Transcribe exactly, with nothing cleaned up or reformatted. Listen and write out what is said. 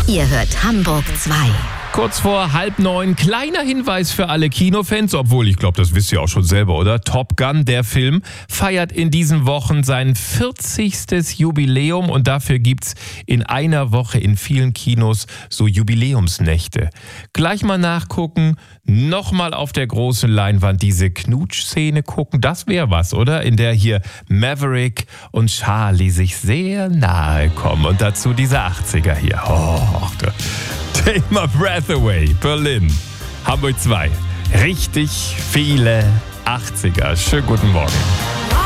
Ihr hört Hamburg zwei. Kurz vor halb neun, kleiner Hinweis für alle Kinofans, obwohl ich glaube, das wisst ihr auch schon selber, oder? Top Gun, der Film, feiert in diesen Wochen sein vierzigstes Jubiläum und dafür gibt's in einer Woche in vielen Kinos so Jubiläumsnächte. Gleich mal nachgucken, nochmal auf der großen Leinwand diese Knutsch-Szene gucken, das wäre was, oder? In der hier Maverick und Charlie sich sehr nahe kommen und dazu diese achtziger hier. Oh, Take my breath away, Berlin, Hamburg zwei. Richtig viele achtziger. Schönen guten Morgen.